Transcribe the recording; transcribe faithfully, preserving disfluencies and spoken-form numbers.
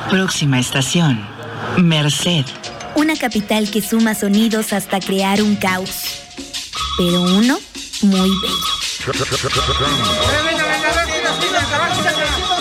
Próxima estación, Merced. Una capital que suma sonidos hasta crear un caos, pero uno muy bello.